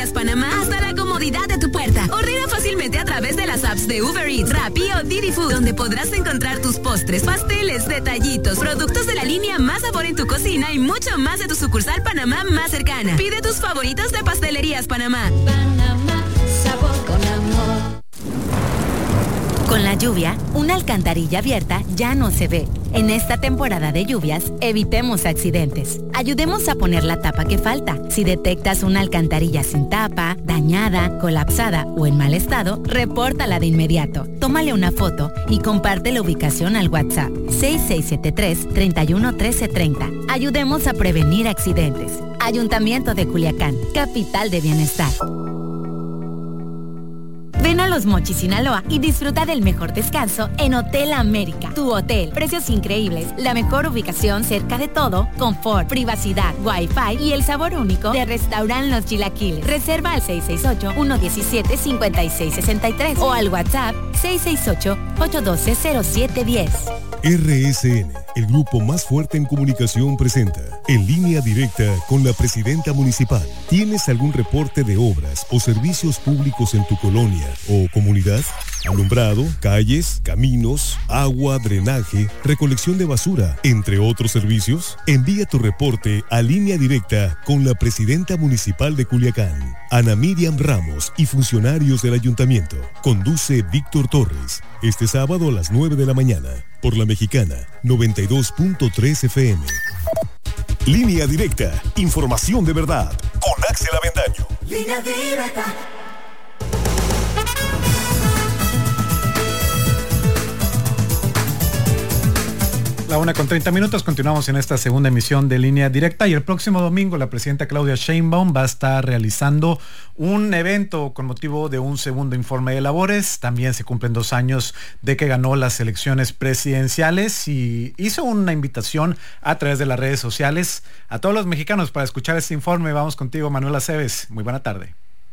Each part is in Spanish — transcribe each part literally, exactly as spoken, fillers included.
Pastelerías Panamá hasta la comodidad de tu puerta. Ordena fácilmente a través de las apps de Uber Eats, Rappi o Didi Food, donde podrás encontrar tus postres, pasteles, detallitos, productos de la línea Más Sabor en tu cocina y mucho más de tu sucursal Panamá más cercana. Pide tus favoritos de Pastelerías Panamá. Panamá, sabor con amor. Con la lluvia, una alcantarilla abierta ya no se ve. En esta temporada de lluvias, evitemos accidentes. Ayudemos a poner la tapa que falta. Si detectas una alcantarilla sin tapa, dañada, colapsada o en mal estado, repórtala de inmediato. Tómale una foto y comparte la ubicación al WhatsApp seis seis siete tres, tres uno uno tres tres cero. Ayudemos a prevenir accidentes. Ayuntamiento de Culiacán, capital de bienestar. Ven a Los Mochis, Sinaloa y disfruta del mejor descanso en Hotel América. Tu hotel, precios increíbles, la mejor ubicación cerca de todo, confort, privacidad, wifi y el sabor único de Restaurant Los Chilaquiles. Reserva al seis seis ocho, uno uno siete, cinco seis seis tres o al WhatsApp seis seis ocho, ocho uno dos, cero siete uno cero. R S N, el grupo más fuerte en comunicación, presenta En Línea Directa con la Presidenta Municipal. ¿Tienes algún reporte de obras o servicios públicos en tu colonia o comunidad? Alumbrado, calles, caminos, agua, drenaje, recolección de basura, entre otros servicios. Envía tu reporte a Línea Directa con la Presidenta Municipal de Culiacán, Ana Miriam Ramos, y funcionarios del Ayuntamiento. Conduce Víctor Torres. Este sábado a las nueve de la mañana, por La Mexicana, noventa y dos punto tres F M. Línea Directa, información de verdad, con Axel Avendaño. Línea Directa. La una con treinta minutos, continuamos en esta segunda emisión de Línea Directa y el próximo domingo la presidenta Claudia Sheinbaum va a estar realizando un evento con motivo de un segundo informe de labores. También se cumplen dos años de que ganó las elecciones presidenciales y hizo una invitación a través de las redes sociales a todos los mexicanos para escuchar este informe. Vamos contigo, Manuel Aceves. Muy buena tarde.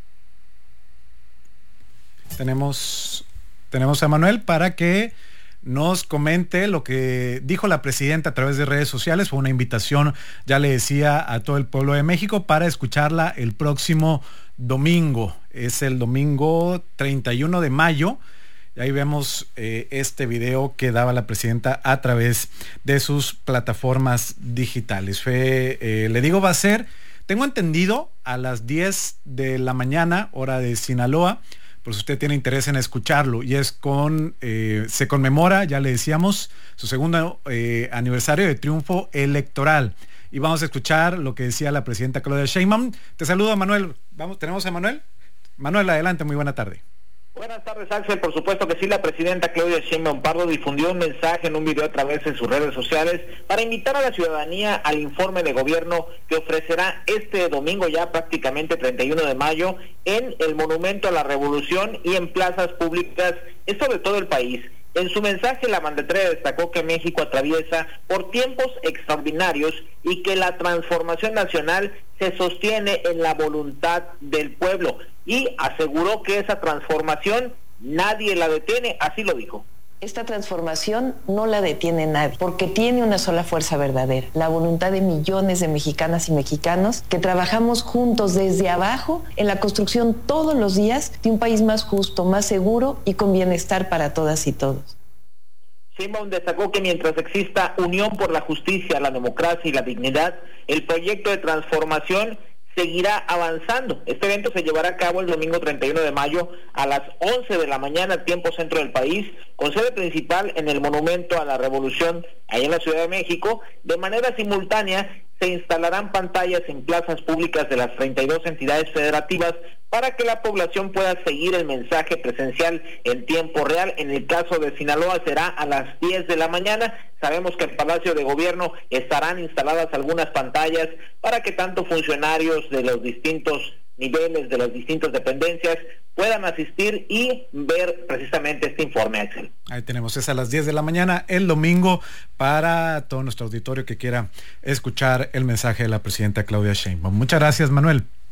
Tenemos, tenemos a Manuel para que nos comente lo que dijo la presidenta a través de redes sociales. Fue una invitación, ya le decía, a todo el pueblo de México para escucharla el próximo domingo. Es el domingo treinta y uno de mayo. Y ahí vemos eh, este video que daba la presidenta a través de sus plataformas digitales. Fue, eh, le digo, va a ser, tengo entendido, a las diez de la mañana, hora de Sinaloa. Por si usted tiene interés en escucharlo, y es con, eh, se conmemora, ya le decíamos, su segundo eh, aniversario de triunfo electoral. Y vamos a escuchar lo que decía la presidenta Claudia Sheinbaum. Te saludo, Manuel. Vamos, ¿tenemos a Manuel? Manuel, adelante, muy buena tarde. Buenas tardes, Axel. Por supuesto que sí, la presidenta Claudia Sheinbaum Pardo difundió un mensaje en un video a través de sus redes sociales para invitar a la ciudadanía al informe de gobierno que ofrecerá este domingo, ya prácticamente treinta y uno de mayo, en el Monumento a la Revolución y en plazas públicas, esto de todo el país. En su mensaje, la mandataria destacó que México atraviesa por tiempos extraordinarios y que la transformación nacional se sostiene en la voluntad del pueblo, y aseguró que esa transformación nadie la detiene, así lo dijo. Esta transformación no la detiene nadie, porque tiene una sola fuerza verdadera, la voluntad de millones de mexicanas y mexicanos que trabajamos juntos desde abajo en la construcción todos los días de un país más justo, más seguro y con bienestar para todas y todos. Sheinbaum destacó que mientras exista unión por la justicia, la democracia y la dignidad, el proyecto de transformación seguirá avanzando. Este evento se llevará a cabo el domingo treinta y uno de mayo a las once de la mañana, tiempo centro del país, con sede principal en el Monumento a la Revolución, ahí en la Ciudad de México. De manera simultánea se instalarán pantallas en plazas públicas de las treinta y dos entidades federativas para que la población pueda seguir el mensaje presencial en tiempo real. En el caso de Sinaloa será a las diez de la mañana. Sabemos que en el Palacio de Gobierno estarán instaladas algunas pantallas para que tanto funcionarios de los distintos niveles, de las distintas dependencias, puedan asistir y ver precisamente este informe, Axel. Ahí tenemos, es a las diez de la mañana el domingo para todo nuestro auditorio que quiera escuchar el mensaje de la presidenta Claudia Sheinbaum. Muchas gracias, Manuel.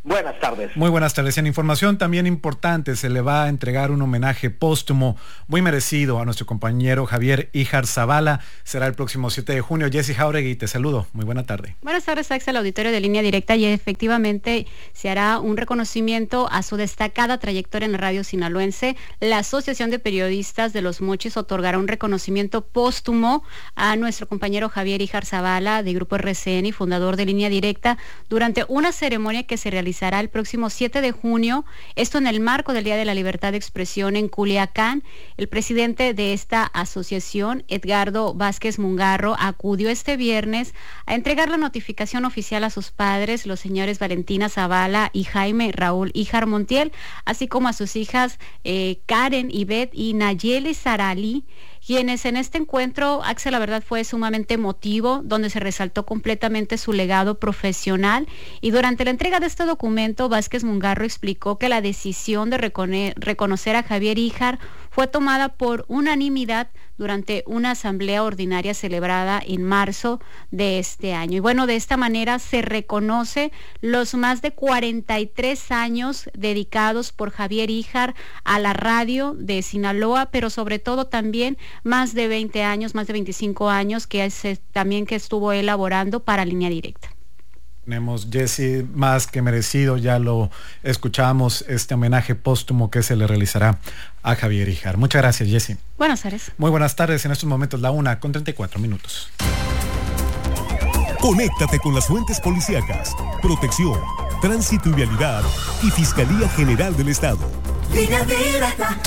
Buenas tardes. Muy buenas tardes. En información también importante, se le va a entregar un homenaje póstumo muy merecido a nuestro compañero Javier Híjar Zavala. Será el próximo siete de junio. Jessy Jauregui, te saludo. Muy buena tarde. Buenas tardes, Axel, auditorio de Línea Directa, y efectivamente se hará un reconocimiento a su destacada trayectoria en la radio sinaloense. La Asociación de Periodistas de Los Mochis otorgará un reconocimiento póstumo a nuestro compañero Javier Híjar Zavala, de Grupo R C N y fundador de Línea Directa, durante una ceremonia que se realizará el próximo siete de junio, esto en el marco del Día de la Libertad de Expresión en Culiacán. El presidente de esta asociación, Edgardo Vázquez Mungarro, acudió este viernes a entregar la notificación oficial a sus padres, los señores Valentina Zavala y Jaime Raúl Híjar Montiel, así como a sus hijas eh, Karen, Ivette y Nayeli Sarali, quienes en este encuentro, Axel, la verdad fue sumamente emotivo, donde se resaltó completamente su legado profesional. Y durante la entrega de este documento, Vázquez Mungarro explicó que la decisión de recone- reconocer a Javier Híjar fue tomada por unanimidad durante una asamblea ordinaria celebrada en marzo de este año. Y bueno, de esta manera se reconoce los más de cuarenta y tres años dedicados por Javier Híjar a la radio de Sinaloa, pero sobre todo también más de veinte años, más de veinticinco años que es, también que estuvo elaborando para Línea Directa. Tenemos, Jessy, más que merecido, ya lo escuchamos, este homenaje póstumo que se le realizará a Javier Híjar. Muchas gracias, Jessy. Buenas tardes. Muy buenas tardes, en estos momentos la una con treinta y cuatro minutos. Conéctate con las fuentes policíacas, protección, tránsito y vialidad y Fiscalía General del Estado. Línea Directa.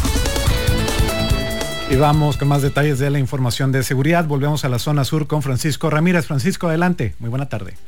Y vamos con más detalles de la información de seguridad. Volvemos a la zona sur con Francisco Ramírez. Francisco, adelante. Muy buena tarde.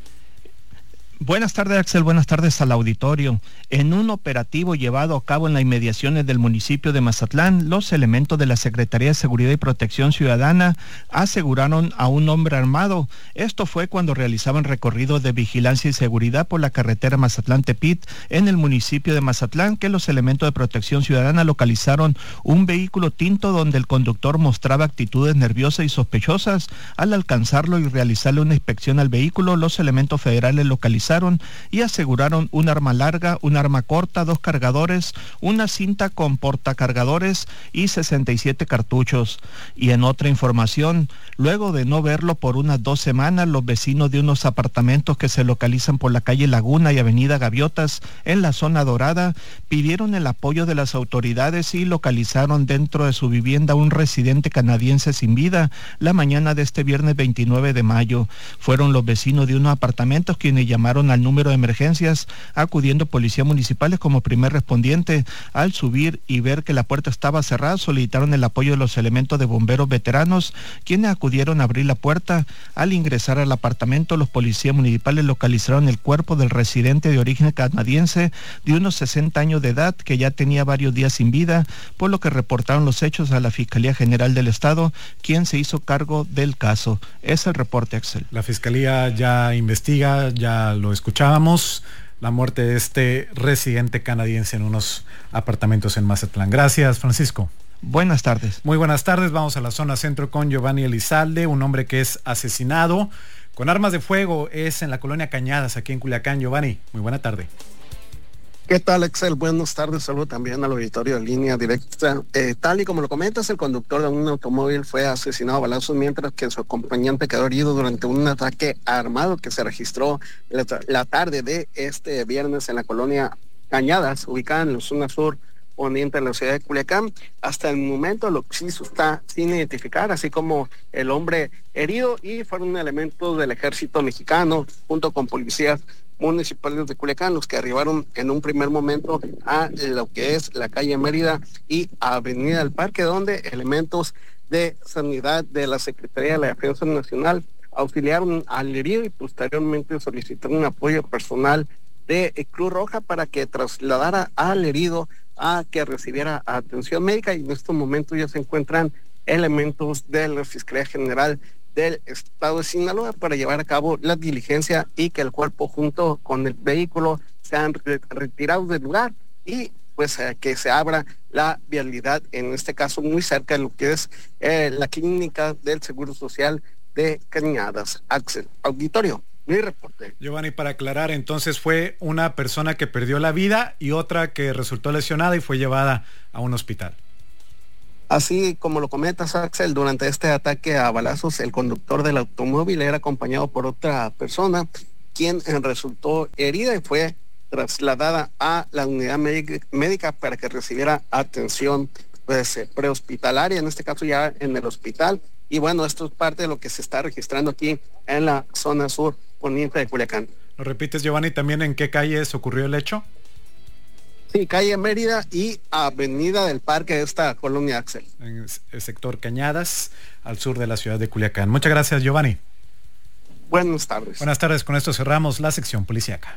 Buenas tardes, Axel. Buenas tardes al auditorio. En un operativo llevado a cabo en las inmediaciones del municipio de Mazatlán, los elementos de la Secretaría de Seguridad y Protección Ciudadana aseguraron a un hombre armado. Esto fue cuando realizaban recorrido de vigilancia y seguridad por la carretera Mazatlán-Tepit en el municipio de Mazatlán, que los elementos de Protección Ciudadana localizaron un vehículo tinto donde el conductor mostraba actitudes nerviosas y sospechosas. Al alcanzarlo y realizarle una inspección al vehículo, los elementos federales localizaron y aseguraron un arma larga, un arma corta, dos cargadores, una cinta con portacargadores y sesenta y siete cartuchos. Y en otra información, luego de no verlo por unas dos semanas, los vecinos de unos apartamentos que se localizan por la calle Laguna y avenida Gaviotas en la zona dorada pidieron el apoyo de las autoridades y localizaron dentro de su vivienda un residente canadiense sin vida la mañana de este viernes veintinueve de mayo. Fueron los vecinos de unos apartamentos quienes llamaron al número de emergencias, acudiendo policías municipales como primer respondiente. Al subir y ver que la puerta estaba cerrada, solicitaron el apoyo de los elementos de bomberos veteranos, quienes acudieron a abrir la puerta. Al ingresar al apartamento, los policías municipales localizaron el cuerpo del residente de origen canadiense de unos sesenta años de edad, que ya tenía varios días sin vida, por lo que reportaron los hechos a la Fiscalía General del Estado, quien se hizo cargo del caso. Es el reporte, Axel. La Fiscalía ya investiga, ya lo escuchábamos, la muerte de este residente canadiense en unos apartamentos en Mazatlán. Gracias, Francisco. Buenas tardes. Muy buenas tardes. Vamos a la zona centro con Giovanni Elizalde, un hombre que es asesinado con armas de fuego. Es en la colonia Cañadas, aquí en Culiacán. Giovanni, muy buena tarde. ¿Qué tal, Excel? Buenas tardes, saludo también al auditorio de Línea Directa. Eh, tal y como lo comentas, el conductor de un automóvil fue asesinado a balazos, mientras que su acompañante quedó herido durante un ataque armado que se registró la, la tarde de este viernes en la colonia Cañadas, ubicada en la zona sur poniente de la ciudad de Culiacán. Hasta el momento lo que sí está sin identificar, así como el hombre herido, y fueron elementos del ejército mexicano junto con policías municipales de Culiacán los que arribaron en un primer momento a lo que es la calle Mérida y Avenida del Parque, donde elementos de sanidad de la Secretaría de la Defensa Nacional auxiliaron al herido y posteriormente solicitaron apoyo personal de Cruz Roja para que trasladara al herido a que recibiera atención médica, y en estos momentos ya se encuentran elementos de la Fiscalía General del Estado de Sinaloa para llevar a cabo la diligencia y que el cuerpo junto con el vehículo sean re- retirados del lugar y pues eh, que se abra la vialidad, en este caso muy cerca de lo que es eh, la clínica del Seguro Social de Cañadas. Axel, auditorio. Mi reporte. Giovanni, para aclarar, entonces fue una persona que perdió la vida y otra que resultó lesionada y fue llevada a un hospital. Así como lo comentas, Axel, durante este ataque a balazos, el conductor del automóvil era acompañado por otra persona, quien resultó herida y fue trasladada a la unidad médica para que recibiera atención pues, prehospitalaria, en este caso ya en el hospital. Y bueno, esto es parte de lo que se está registrando aquí en la zona sur poniente de Culiacán. ¿Lo repites, Giovanni, también en qué calles ocurrió el hecho? Sí, calle Mérida y Avenida del Parque de esta colonia, Axel. En el sector Cañadas, al sur de la ciudad de Culiacán. Muchas gracias, Giovanni. Buenas tardes. Buenas tardes, con esto cerramos la sección policíaca.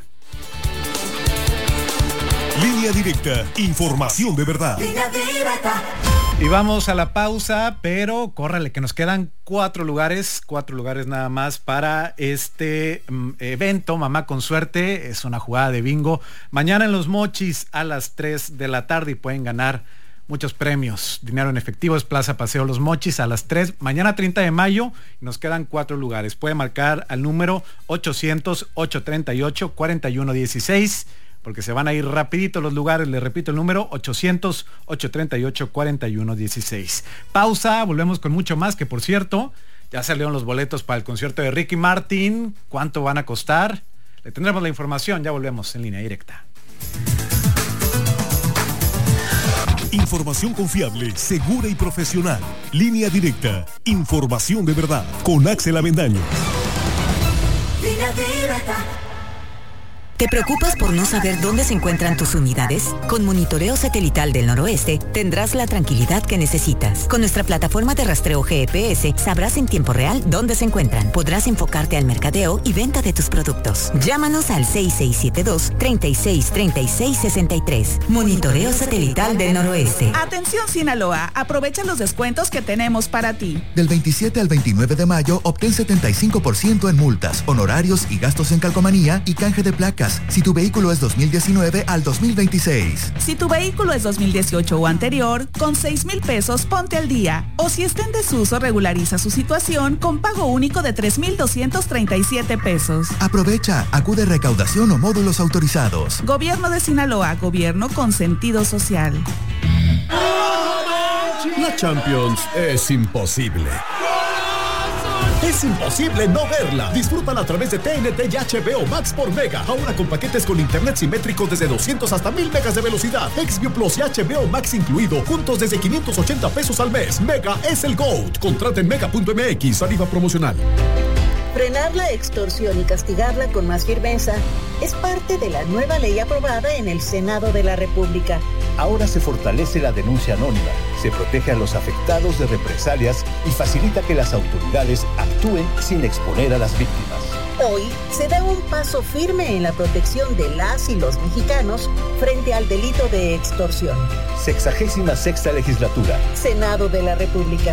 Línea directa, información de verdad. Línea directa. Y vamos a la pausa, pero córrale, que nos quedan cuatro lugares, cuatro lugares nada más para este um, evento, Mamá con Suerte. Es una jugada de bingo. Mañana en Los Mochis a las tres de la tarde y pueden ganar muchos premios. Dinero en efectivo, es Plaza Paseo Los Mochis a las tres. Mañana treinta de mayo y nos quedan cuatro lugares. Puede marcar al número ochocientos, ochocientos treinta y ocho, cuarenta y uno dieciséis. Porque se van a ir rapidito los lugares. Les repito el número ochocientos, ochocientos treinta y ocho, cuarenta y uno dieciséis. Pausa, volvemos con mucho más, que por cierto, ya salieron los boletos para el concierto de Ricky Martin. ¿Cuánto van a costar? Le tendremos la información, ya volvemos en Línea Directa. Información confiable, segura y profesional. Línea Directa, información de verdad. Con Axel Avendaño. Línea Directa. ¿Te preocupas por no saber dónde se encuentran tus unidades? Con Monitoreo Satelital del Noroeste tendrás la tranquilidad que necesitas. Con nuestra plataforma de rastreo G P S sabrás en tiempo real dónde se encuentran. Podrás enfocarte al mercadeo y venta de tus productos. Llámanos al seis seis siete dos, treinta y seis, treinta y seis, sesenta y tres. Monitoreo Satelital del Noroeste. Atención Sinaloa, aprovecha los descuentos que tenemos para ti. Del veintisiete al veintinueve de mayo obtén setenta y cinco por ciento en multas, honorarios y gastos en calcomanía y canje de placas. Si tu vehículo es dos mil diecinueve al dos mil veintiséis. Si tu vehículo es dos mil dieciocho o anterior, con seis mil pesos ponte al día. O si está en desuso, regulariza su situación con pago único de tres mil doscientos treinta y siete pesos. Aprovecha, acude a recaudación o módulos autorizados. Gobierno de Sinaloa, gobierno con sentido social. La Champions es imposible. Es imposible no verla. Disfrútala a través de T N T y H B O Max por Mega. Ahora con paquetes con internet simétrico desde doscientos hasta mil megas de velocidad. XView Plus y H B O Max incluido. Juntos desde quinientos ochenta pesos al mes. Mega es el GOAT. Contrata en mega punto m x. Tarifa promocional. Frenar la extorsión y castigarla con más firmeza es parte de la nueva ley aprobada en el Senado de la República. Ahora se fortalece la denuncia anónima, se protege a los afectados de represalias y facilita que las autoridades actúen sin exponer a las víctimas. Hoy se da un paso firme en la protección de las y los mexicanos frente al delito de extorsión. Sexagésima sexta legislatura. Senado de la República.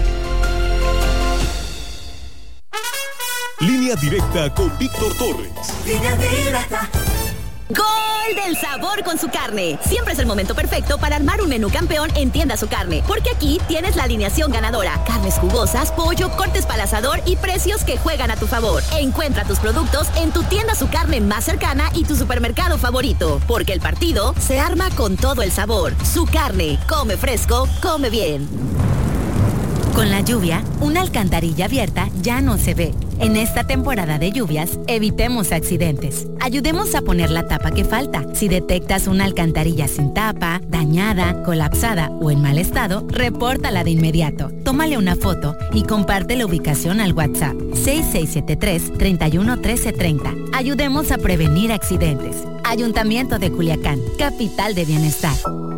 Línea Directa con Víctor Torres. Línea Directa. ¡Gol del sabor con su carne! Siempre es el momento perfecto para armar un menú campeón en Tienda Su Carne, porque aquí tienes la alineación ganadora. Carnes jugosas, pollo, cortes para asador y precios que juegan a tu favor. Encuentra tus productos en tu Tienda Su Carne más cercana y tu supermercado favorito, porque el partido se arma con todo el sabor. Su Carne, come fresco, come bien. Con la lluvia, una alcantarilla abierta ya no se ve. En esta temporada de lluvias, evitemos accidentes. Ayudemos a poner la tapa que falta. Si detectas una alcantarilla sin tapa, dañada, colapsada o en mal estado, repórtala de inmediato. Tómale una foto y comparte la ubicación al WhatsApp seis seis siete tres, tres uno uno tres tres cero. Ayudemos a prevenir accidentes. Ayuntamiento de Culiacán, capital de bienestar.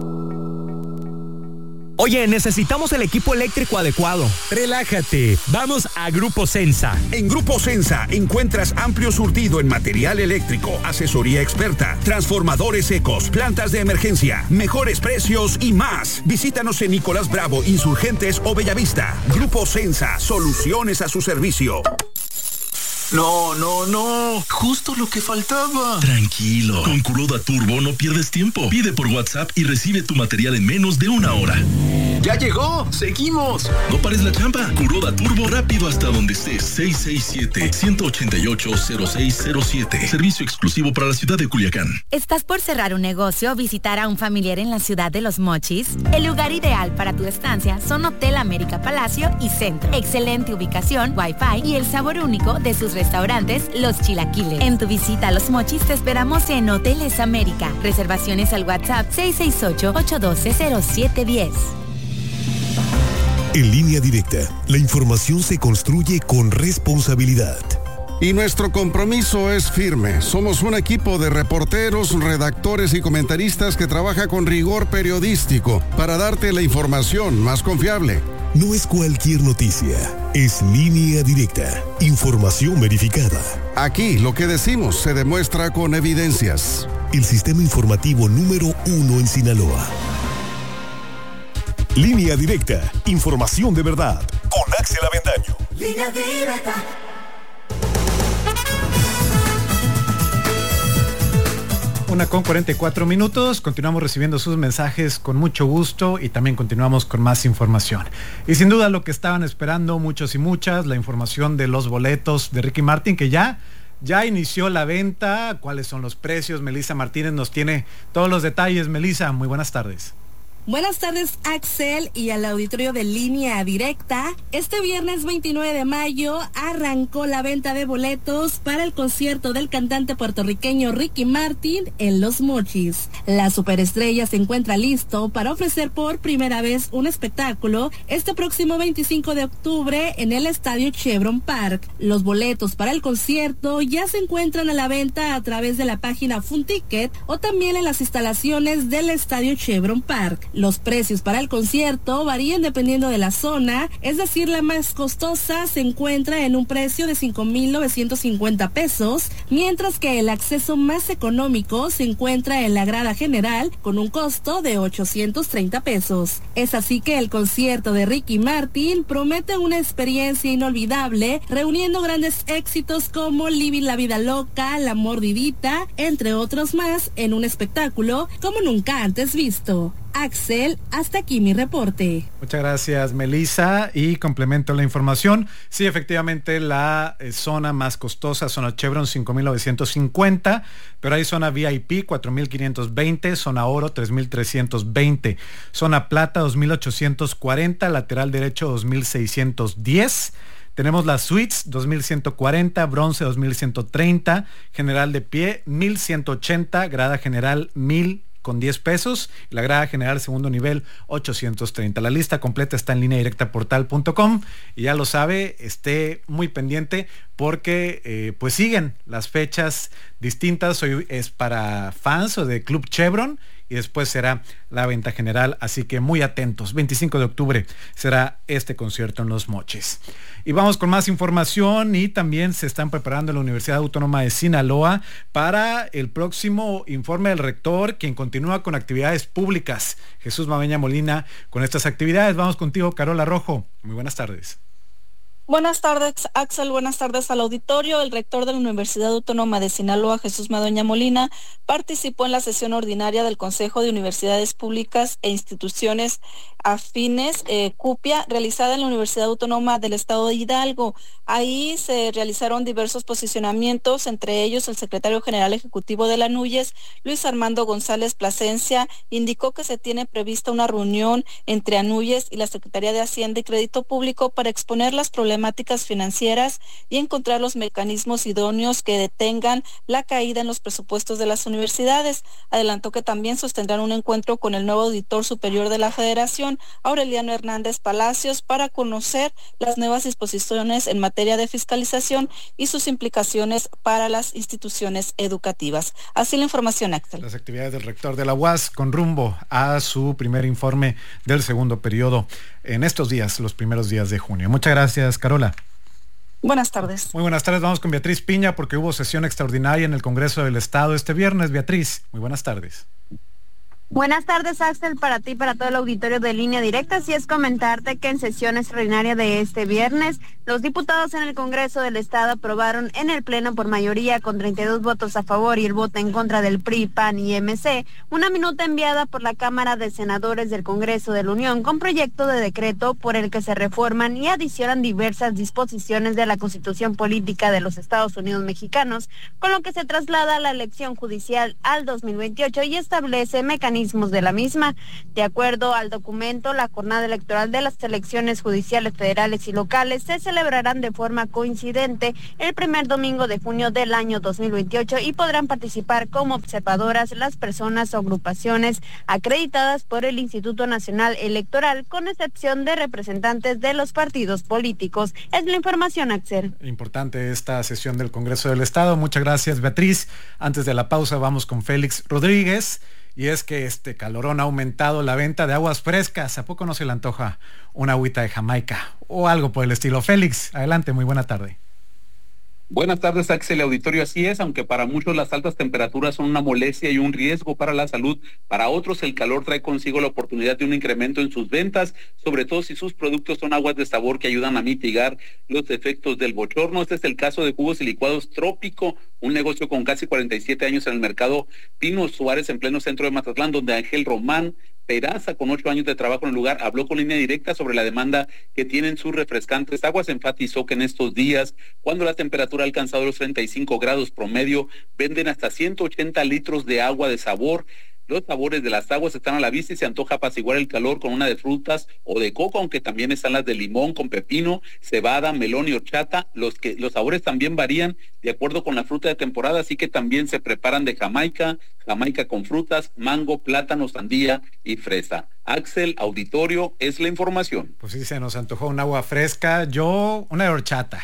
Oye, necesitamos el equipo eléctrico adecuado. Relájate, vamos a Grupo Sensa. En Grupo Sensa encuentras amplio surtido en material eléctrico, asesoría experta, transformadores secos, plantas de emergencia, mejores precios y más. Visítanos en Nicolás Bravo, Insurgentes o Bellavista. Grupo Sensa, soluciones a su servicio. No, no, no. Justo lo que faltaba. Tranquilo. Con Kuroda Turbo no pierdes tiempo. Pide por WhatsApp y recibe tu material en menos de una hora. ¡Ya llegó! ¡Seguimos! No pares la chamba. Kuroda Turbo, rápido hasta donde estés. seis seis siete, uno ocho ocho, cero seis cero siete. Servicio exclusivo para la ciudad de Culiacán. ¿Estás por cerrar un negocio o visitar a un familiar en la ciudad de Los Mochis? El lugar ideal para tu estancia son Hotel América Palacio y Centro. Excelente ubicación, wifi y el sabor único de sus restaurantes Los Chilaquiles. En tu visita a Los Mochis te esperamos en Hoteles América. Reservaciones al WhatsApp seis seis ocho, ocho uno dos, cero siete uno cero. En Línea Directa, la información se construye con responsabilidad. Y nuestro compromiso es firme. Somos un equipo de reporteros, redactores y comentaristas que trabaja con rigor periodístico para darte la información más confiable. No es cualquier noticia, es Línea Directa, información verificada. Aquí lo que decimos se demuestra con evidencias. El sistema informativo número uno en Sinaloa. Línea Directa, información de verdad, con Axel Avendaño. Línea Directa. Una con cuarenta y cuatro minutos, continuamos recibiendo sus mensajes con mucho gusto y también continuamos con más información. Y sin duda lo que estaban esperando muchos y muchas, la información de los boletos de Ricky Martin, que ya, ya inició la venta, cuáles son los precios. Melissa Martínez nos tiene todos los detalles. Melissa, muy buenas tardes. Buenas tardes, Axel, y al auditorio de Línea Directa. Este viernes veintinueve de mayo arrancó la venta de boletos para el concierto del cantante puertorriqueño Ricky Martin en Los Mochis. La superestrella se encuentra listo para ofrecer por primera vez un espectáculo este próximo veinticinco de octubre en el Estadio Chevron Park. Los boletos para el concierto ya se encuentran a la venta a través de la página Funticket o también en las instalaciones del Estadio Chevron Park. Los precios para el concierto varían dependiendo de la zona, es decir, la más costosa se encuentra en un precio de cinco mil novecientos cincuenta pesos, mientras que el acceso más económico se encuentra en la grada general con un costo de ochocientos treinta pesos. Es así que el concierto de Ricky Martin promete una experiencia inolvidable, reuniendo grandes éxitos como Living la Vida Loca, La Mordidita, entre otros más, en un espectáculo como nunca antes visto. Axel, hasta aquí mi reporte. Muchas gracias, Melissa, y complemento la información. Sí, efectivamente, la eh, zona más costosa, zona Chevron, cinco mil novecientos cincuenta, pero hay zona V I P, cuatro mil quinientos veinte, zona Oro, tres mil trescientos veinte, zona Plata, dos mil ochocientos cuarenta, lateral derecho, dos mil seiscientos diez. Tenemos las suites, dos mil ciento cuarenta, bronce, dos mil ciento treinta, general de pie, mil ciento ochenta, grada general, mil con diez pesos, y la grada general segundo nivel ochocientos treinta. La lista completa está en línea directa portal punto com y ya lo sabe, esté muy pendiente porque eh, pues siguen las fechas distintas. Hoy es para fans o de Club Chevron y después será la venta general, así que muy atentos. veinticinco de octubre será este concierto en Los Mochis. Y vamos con más información, y también se están preparando en la Universidad Autónoma de Sinaloa para el próximo informe del rector, quien continúa con actividades públicas. Jesús Madueña Molina con estas actividades. Vamos contigo, Carola Rojo. Muy buenas tardes. Buenas tardes, Axel. Buenas tardes al auditorio. El rector de la Universidad Autónoma de Sinaloa, Jesús Madueña Molina, participó en la sesión ordinaria del Consejo de Universidades Públicas e Instituciones Afines, eh, CUPIA, realizada en la Universidad Autónoma del Estado de Hidalgo. Ahí se realizaron diversos posicionamientos, entre ellos el secretario general ejecutivo de la NUYES, Luis Armando González Plasencia, indicó que se tiene prevista una reunión entre ANUYES y la Secretaría de Hacienda y Crédito Público para exponer las problemáticas financieras y encontrar los mecanismos idóneos que detengan la caída en los presupuestos de las universidades. Adelantó que también sostendrán un encuentro con el nuevo auditor superior de la Federación, Aureliano Hernández Palacios, para conocer las nuevas disposiciones en materia de fiscalización y sus implicaciones para las instituciones educativas. Así la información, Axel. Las actividades del rector de la U A S con rumbo a su primer informe del segundo periodo en estos días, los primeros días de junio. Muchas gracias, Carola. Buenas tardes. Muy buenas tardes. Vamos con Beatriz Piña porque hubo sesión extraordinaria en el Congreso del Estado este viernes. Beatriz, muy buenas tardes. Buenas tardes, Axel, para ti y para todo el auditorio de Línea Directa. Así es, comentarte que en sesión extraordinaria de este viernes, los diputados en el Congreso del Estado aprobaron en el Pleno por mayoría con treinta y dos votos a favor y el voto en contra del P R I, P A N y M C, una minuta enviada por la Cámara de Senadores del Congreso de la Unión con proyecto de decreto por el que se reforman y adicionan diversas disposiciones de la Constitución Política de los Estados Unidos Mexicanos, con lo que se traslada la elección judicial al dos mil veintiocho y establece mecanismos de la misma. De acuerdo al documento, la jornada electoral de las elecciones judiciales federales y locales se celebrarán de forma coincidente el primer domingo de junio del año dos mil veintiocho y podrán participar como observadoras las personas o agrupaciones acreditadas por el Instituto Nacional Electoral, con excepción de representantes de los partidos políticos. Es la información, Axel. Importante esta sesión del Congreso del Estado. Muchas gracias, Beatriz. Antes de la pausa vamos con Félix Rodríguez. Y es que este calorón ha aumentado la venta de aguas frescas. ¿A poco no se le antoja una agüita de Jamaica o algo por el estilo? Félix, adelante, muy buena tarde. Buenas tardes, Axel, auditorio. Así es, aunque para muchos las altas temperaturas son una molestia y un riesgo para la salud, para otros el calor trae consigo la oportunidad de un incremento en sus ventas, sobre todo si sus productos son aguas de sabor que ayudan a mitigar los efectos del bochorno. Este es el caso de Jugos y Licuados Trópico, un negocio con casi cuarenta y siete años en el mercado Pino Suárez, en pleno centro de Mazatlán, donde Ángel Román Peraza, con ocho años de trabajo en el lugar, habló con Línea Directa sobre la demanda que tienen sus refrescantes aguas. Enfatizó que en estos días, cuando la temperatura ha alcanzado los treinta y cinco grados promedio, venden hasta ciento ochenta litros de agua de sabor. Los sabores de las aguas están a la vista y se antoja apaciguar el calor con una de frutas o de coco, aunque también están las de limón con pepino, cebada, melón y horchata. Los que los sabores también varían de acuerdo con la fruta de temporada, así que también se preparan de Jamaica, Jamaica con frutas, mango, plátano, sandía y fresa. Axel, auditorio, es la información. Pues sí, se nos antojó un agua fresca. Yo, una de horchata.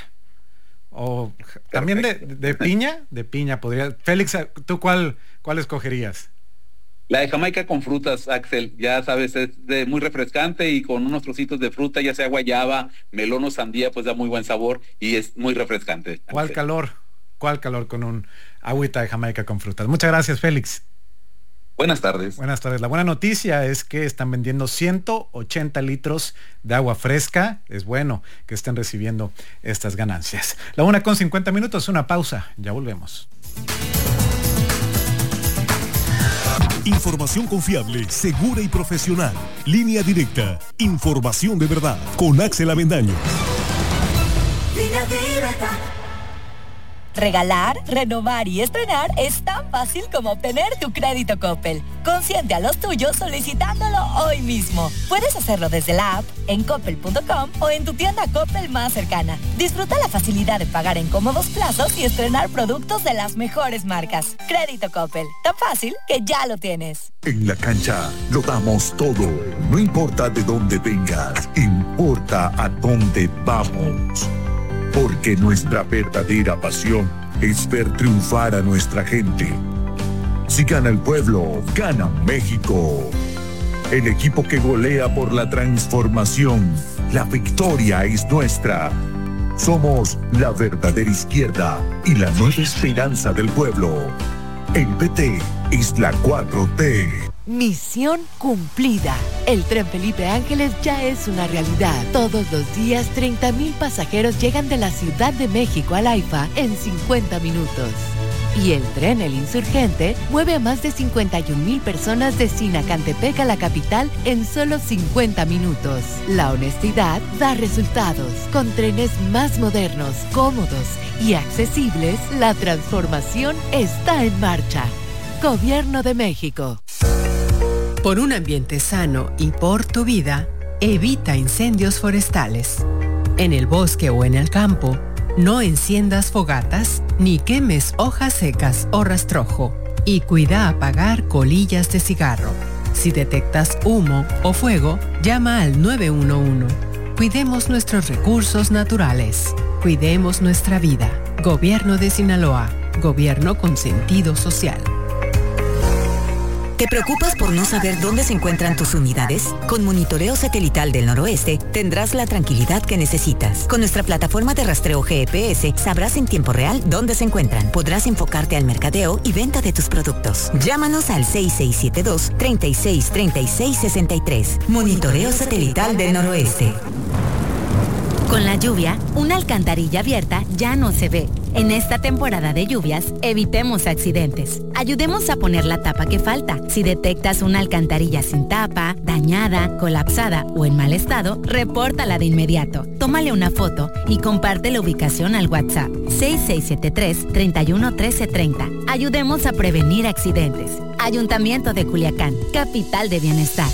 O también de, de piña, de piña podría. Félix, ¿tú cuál, cuál escogerías? La de Jamaica con frutas, Axel, ya sabes, es de muy refrescante y con unos trocitos de fruta, ya sea guayaba, melón o sandía, pues da muy buen sabor y es muy refrescante. Axel. ¿Cuál calor? ¿Cuál calor con un agüita de Jamaica con frutas? Muchas gracias, Félix. Buenas tardes. Buenas tardes. La buena noticia es que están vendiendo ciento ochenta litros de agua fresca. Es bueno que estén recibiendo estas ganancias. La una con cincuenta minutos, una pausa. Ya volvemos. Información confiable, segura y profesional. Línea Directa. Información de verdad. Con Axel Avendaño. Línea Directa. Regalar, renovar y estrenar es tan fácil como obtener tu crédito Coppel. Consiente a los tuyos solicitándolo hoy mismo. Puedes hacerlo desde la app, en coppel punto com o en tu tienda Coppel más cercana. Disfruta la facilidad de pagar en cómodos plazos y estrenar productos de las mejores marcas. Crédito Coppel, tan fácil que ya lo tienes. En la cancha lo damos todo. No importa de dónde vengas, importa a dónde vamos. Porque nuestra verdadera pasión es ver triunfar a nuestra gente. Si gana el pueblo, gana México. El equipo que golea por la transformación. La victoria es nuestra. Somos la verdadera izquierda y la nueva esperanza del pueblo. El P T es la cuatro T. Misión cumplida. El tren Felipe Ángeles ya es una realidad. Todos los días, treinta mil pasajeros llegan de la Ciudad de México al AIFA en cincuenta minutos. Y el tren El Insurgente mueve a más de cincuenta y un mil personas de Sinacantepec a la capital en solo cincuenta minutos. La honestidad da resultados. Con trenes más modernos, cómodos y accesibles, la transformación está en marcha. Gobierno de México. Por un ambiente sano y por tu vida, evita incendios forestales. En el bosque o en el campo, no enciendas fogatas ni quemes hojas secas o rastrojo. Y cuida apagar colillas de cigarro. Si detectas humo o fuego, llama al nueve uno uno. Cuidemos nuestros recursos naturales. Cuidemos nuestra vida. Gobierno de Sinaloa. Gobierno con sentido social. ¿Te preocupas por no saber dónde se encuentran tus unidades? Con Monitoreo Satelital del Noroeste tendrás la tranquilidad que necesitas. Con nuestra plataforma de rastreo G P S sabrás en tiempo real dónde se encuentran. Podrás enfocarte al mercadeo y venta de tus productos. Llámanos al seis seis siete dos, tres seis tres seis seis tres. Monitoreo Satelital del Noroeste. Con la lluvia, una alcantarilla abierta ya no se ve. En esta temporada de lluvias, evitemos accidentes. Ayudemos a poner la tapa que falta. Si detectas una alcantarilla sin tapa, dañada, colapsada o en mal estado, repórtala de inmediato. Tómale una foto y comparte la ubicación al WhatsApp seis seis siete tres, tres uno uno tres tres cero. Ayudemos a prevenir accidentes. Ayuntamiento de Culiacán, capital de bienestar.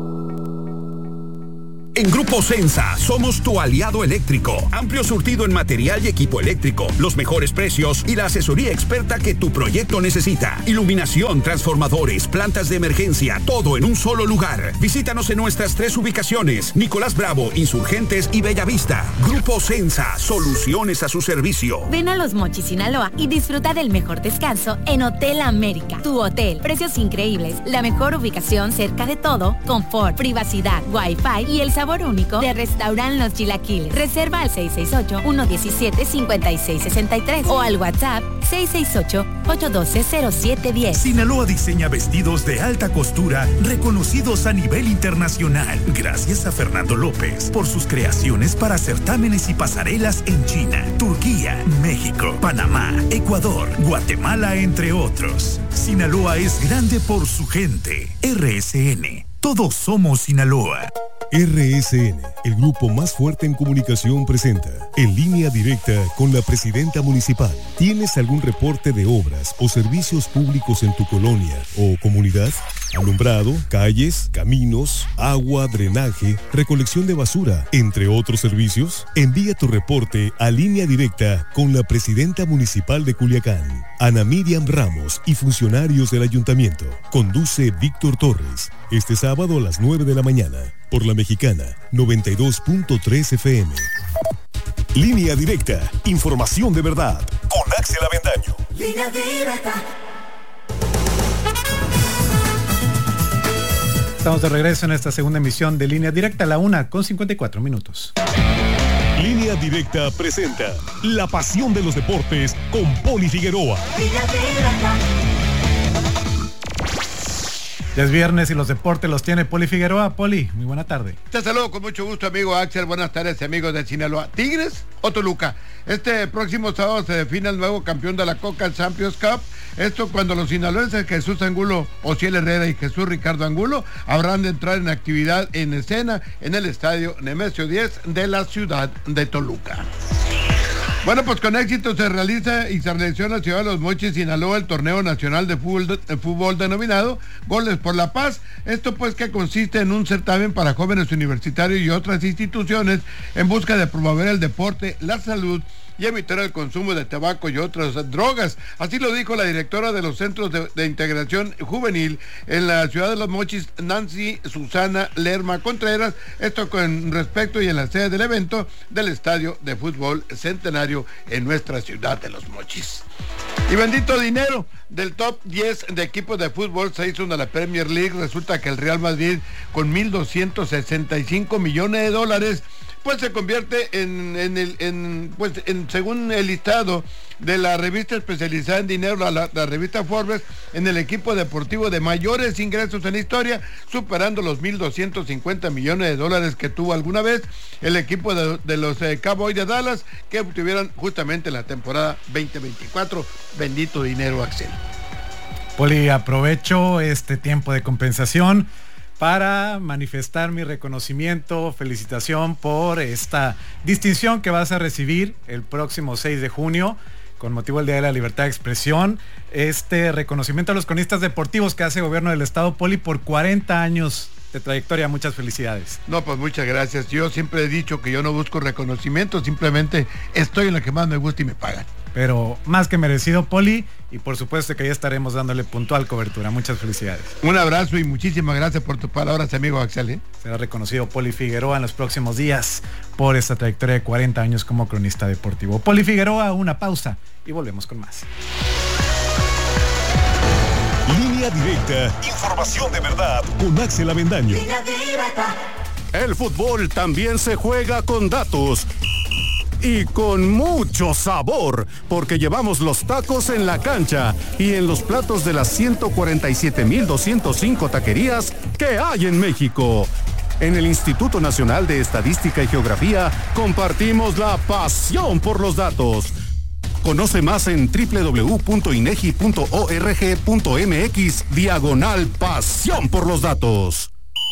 En Grupo Sensa somos tu aliado eléctrico. Amplio surtido en material y equipo eléctrico, los mejores precios y la asesoría experta que tu proyecto necesita. Iluminación, transformadores, plantas de emergencia, todo en un solo lugar. Visítanos en nuestras tres ubicaciones: Nicolás Bravo, Insurgentes y Bellavista. Grupo Sensa, soluciones a su servicio. Ven a Los Mochis, Sinaloa y disfruta del mejor descanso en Hotel América. Tu hotel, precios increíbles, la mejor ubicación cerca de todo, confort, privacidad, wifi y el sabor único de Restaurant Los Chilaquiles. Reserva al seis seis ocho, uno uno siete, cinco seis seis tres o al WhatsApp seis seis ocho, ocho uno dos, cero siete uno cero. Sinaloa diseña vestidos de alta costura reconocidos a nivel internacional. Gracias a Fernando López por sus creaciones para certámenes y pasarelas en China, Turquía, México, Panamá, Ecuador, Guatemala, entre otros. Sinaloa es grande por su gente. R S N. Todos somos Sinaloa. R S N, el grupo más fuerte en comunicación, presenta En Línea Directa con la presidenta municipal. ¿Tienes algún reporte de obras o servicios públicos en tu colonia o comunidad? Alumbrado, calles, caminos, agua, drenaje, recolección de basura, entre otros servicios. Envía tu reporte a Línea Directa con la presidenta municipal de Culiacán, Ana Miriam Ramos, y funcionarios del ayuntamiento. Conduce Víctor Torres. Este sábado a las nueve de la mañana. Por La Mexicana, noventa y dos punto tres F M. Línea Directa, información de verdad, con Axel Avendaño. Línea Directa. Estamos de regreso en esta segunda emisión de Línea Directa, a la una con cincuenta y cuatro minutos. Línea Directa presenta La Pasión de los Deportes con Poli Figueroa. Línea Directa. Ya es viernes y los deportes los tiene Poli Figueroa. Poli, muy buena tarde. Te saludo con mucho gusto, amigo Axel. Buenas tardes, amigos de Sinaloa. ¿Tigres o Toluca? Este próximo sábado se define el nuevo campeón de la Coca Champions Cup. Esto cuando los sinaloenses Jesús Angulo, Ociel Herrera y Jesús Ricardo Angulo habrán de entrar en actividad en escena en el estadio Nemesio diez de la ciudad de Toluca. Bueno, pues con éxito se realiza y se realizó en la ciudad de Los Mochis, Sinaloa, el torneo nacional de fútbol, de fútbol denominado Goles por la Paz. Esto pues que consiste en un certamen para jóvenes universitarios y otras instituciones en busca de promover el deporte, la salud y evitar el consumo de tabaco y otras drogas. Así lo dijo la directora de los Centros de, de Integración Juvenil en la ciudad de Los Mochis, Nancy Susana Lerma Contreras, esto con respecto y en la sede del evento del Estadio de Fútbol Centenario en nuestra ciudad de Los Mochis. Y bendito dinero, del top diez de equipos de fútbol se hizo de la Premier League. Resulta que el Real Madrid, con mil doscientos sesenta y cinco millones de dólares, pues se convierte en, en el, en, pues en, según el listado de la revista especializada en dinero, la, la, la revista Forbes, en el equipo deportivo de mayores ingresos en la historia, superando los mil doscientos cincuenta millones de dólares que tuvo alguna vez el equipo de, de los eh, Cowboys de Dallas, que obtuvieron justamente la temporada veinte veinticuatro. Bendito dinero, Axel. Poli, aprovecho este tiempo de compensación para manifestar mi reconocimiento, felicitación por esta distinción que vas a recibir el próximo seis de junio con motivo del Día de la Libertad de Expresión. Este reconocimiento a los cronistas deportivos que hace el gobierno del estado, Poli, por cuarenta años de trayectoria. Muchas felicidades. No, pues muchas gracias. Yo siempre he dicho que yo no busco reconocimiento, simplemente estoy en lo que más me gusta y me pagan. Pero más que merecido, Poli, y por supuesto que ya estaremos dándole puntual cobertura. Muchas felicidades. Un abrazo y muchísimas gracias por tus palabras, amigo Axel, ¿eh? Será reconocido Poli Figueroa en los próximos días por esta trayectoria de cuarenta años como cronista deportivo. Poli Figueroa, una pausa y volvemos con más. Línea Directa, información de verdad con Axel Avendaño. Línea Directa. El fútbol también se juega con datos. Y con mucho sabor, porque llevamos los tacos en la cancha y en los platos de las ciento cuarenta y siete mil doscientos cinco taquerías que hay en México. En el Instituto Nacional de Estadística y Geografía compartimos la pasión por los datos. Conoce más en doble u doble u doble u punto inegi punto org punto mx diagonal pasión por los datos.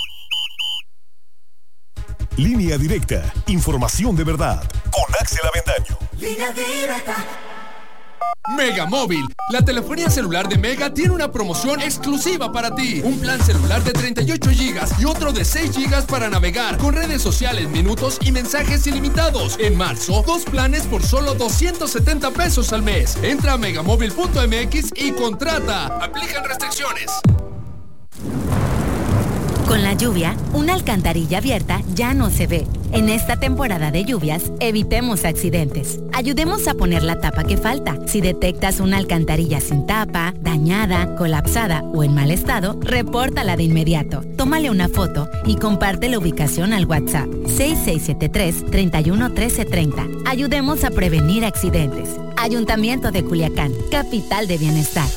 Línea Directa, información de verdad con Axel Avendaño. Línea Directa. Mega Móvil, la telefonía celular de Mega tiene una promoción exclusiva para ti. Un plan celular de treinta y ocho gigas y otro de seis gigas para navegar con redes sociales, minutos y mensajes ilimitados. En marzo, dos planes por solo doscientos setenta pesos al mes. Entra a megamóvil punto m x y contrata. Aplican restricciones. Con la lluvia, una alcantarilla abierta ya no se ve. En esta temporada de lluvias, evitemos accidentes. Ayudemos a poner la tapa que falta. Si detectas una alcantarilla sin tapa, dañada, colapsada o en mal estado, repórtala de inmediato. Tómale una foto y comparte la ubicación al WhatsApp seis seis siete tres, tres uno uno tres tres cero. Ayudemos a prevenir accidentes. Ayuntamiento de Culiacán, capital de bienestar.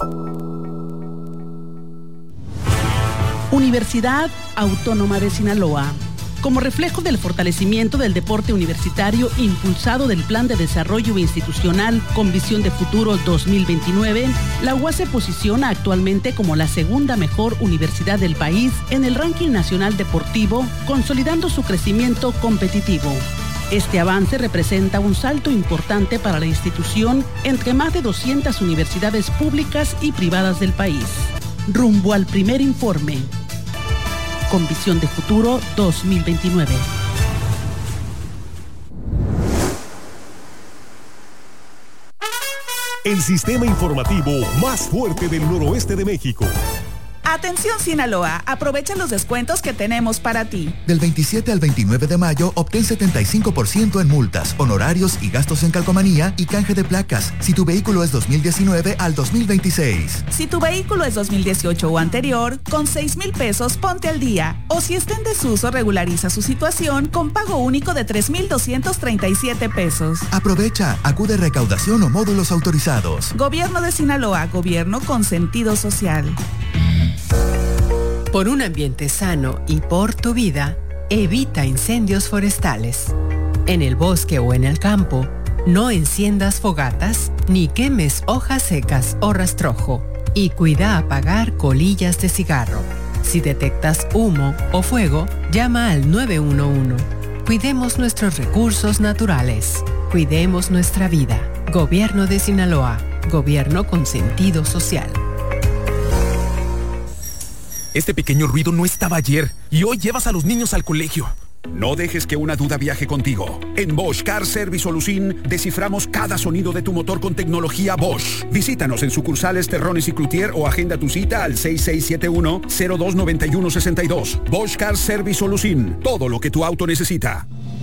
Universidad Autónoma de Sinaloa. Como reflejo del fortalecimiento del deporte universitario impulsado del Plan de Desarrollo Institucional con Visión de Futuro dos mil veintinueve, la U A S se posiciona actualmente como la segunda mejor universidad del país en el ranking nacional deportivo, consolidando su crecimiento competitivo. Este avance representa un salto importante para la institución entre más de doscientas universidades públicas y privadas del país. Rumbo al primer informe. Con Visión de Futuro dos mil veintinueve. El sistema informativo más fuerte del noroeste de México. Atención Sinaloa, aprovecha los descuentos que tenemos para ti. Del veintisiete al veintinueve de mayo, obtén setenta y cinco por ciento en multas, honorarios y gastos en calcomanía y canje de placas, si tu vehículo es dos mil diecinueve al dos mil veintiséis. Si tu vehículo es dos mil dieciocho o anterior, con seis mil pesos ponte al día. O si está en desuso, regulariza su situación con pago único de tres mil doscientos treinta y siete pesos. Aprovecha, acude a recaudación o módulos autorizados. Gobierno de Sinaloa, gobierno con sentido social. Por un ambiente sano y por tu vida, evita incendios forestales. En el bosque o en el campo, no enciendas fogatas ni quemes hojas secas o rastrojo. Y cuida apagar colillas de cigarro. Si detectas humo o fuego, llama al nueve uno uno. Cuidemos nuestros recursos naturales. Cuidemos nuestra vida. Gobierno de Sinaloa. Gobierno con sentido social. Este pequeño ruido no estaba ayer y hoy llevas a los niños al colegio. No dejes que una duda viaje contigo. En Bosch Car Service Solution desciframos cada sonido de tu motor con tecnología Bosch. Visítanos en sucursales Terrones y Cloutier o agenda tu cita al seis seis siete uno, cero dos nueve uno seis dos. Bosch Car Service Solution. Todo lo que tu auto necesita.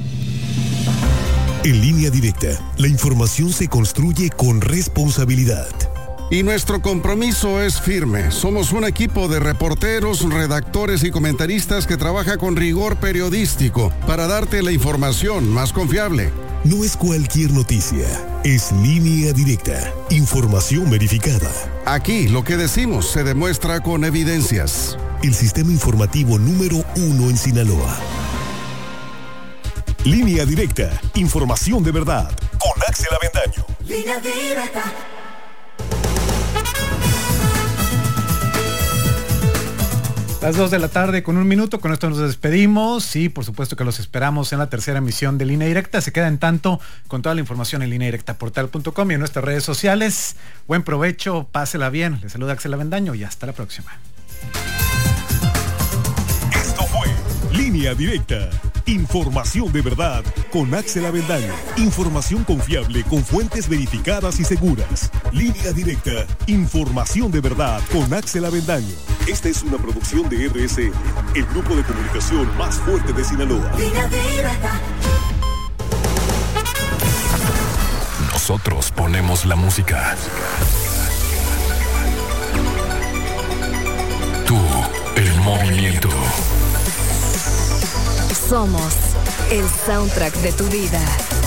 En Línea Directa, la información se construye con responsabilidad. Y nuestro compromiso es firme. Somos un equipo de reporteros, redactores y comentaristas que trabaja con rigor periodístico para darte la información más confiable. No es cualquier noticia, es Línea Directa, información verificada. Aquí lo que decimos se demuestra con evidencias. El sistema informativo número uno en Sinaloa. Línea Directa, información de verdad, con Axel Avendaño. Línea Directa. Las dos de la tarde con un minuto, con esto nos despedimos y por supuesto que los esperamos en la tercera emisión de Línea Directa. Se queda en tanto con toda la información en línea directa portal punto com y en nuestras redes sociales. Buen provecho, pásela bien. Les saluda Axel Avendaño y hasta la próxima. Esto fue Línea Directa. Información de verdad con Axel Avendaño. Información confiable con fuentes verificadas y seguras. Línea Directa. Información de verdad con Axel Avendaño. Esta es una producción de R S N, el grupo de comunicación más fuerte de Sinaloa. Línea Directa. Nosotros ponemos la música. movimiento. Somos el soundtrack de tu vida.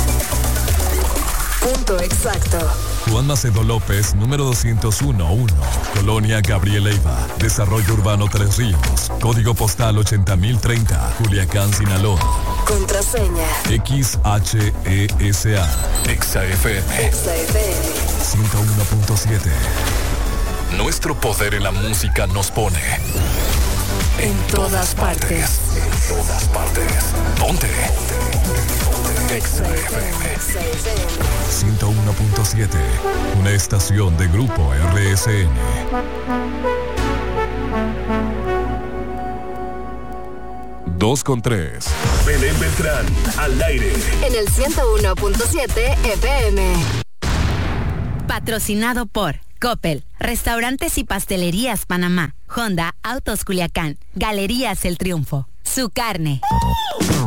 Punto exacto. Juan Macedo López, número doscientos uno uno, Colonia Gabriel Leiva, Desarrollo Urbano Tres Ríos, Código Postal ochenta mil treinta, Culiacán, Sinaloa. Contraseña X H E S A. Exa F M. Exa F M. ciento uno punto siete. Nuestro poder en la música nos pone en todas partes. En todas partes. Ponte. Exa F M. ciento uno punto siete. Una estación de Grupo R S N. Dos con tres. Belén Beltrán, al aire. En el ciento uno punto siete F M. Patrocinado por Coppel, Restaurantes y Pastelerías Panamá, Honda, Autos Culiacán, Galerías El Triunfo, Su Carne.